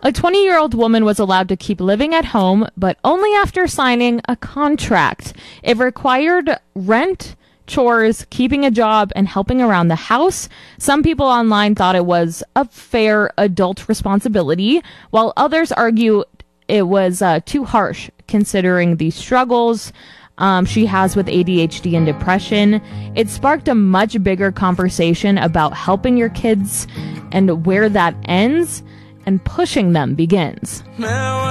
A 20-year-old woman was allowed to keep living at home, but only after signing a contract. It required rent, chores, keeping a job, and helping around the house. Some people online thought it was a fair adult responsibility, while others argue it was too harsh considering the struggles she has with ADHD and depression. It sparked a much bigger conversation about helping your kids and where that ends and pushing them begins.